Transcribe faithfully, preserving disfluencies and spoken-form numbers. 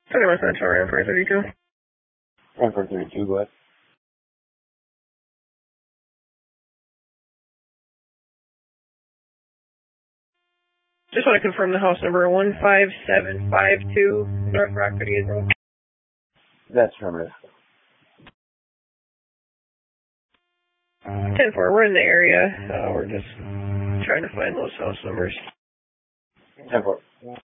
twenty-one Central, Ram four thirty-two. Ram four thirty-two, go ahead. Just want to confirm the house number one five seven five two, North Rockford Road. That's affirmative. ten four, we're in the area. Uh, we're just trying to find those house numbers. ten four.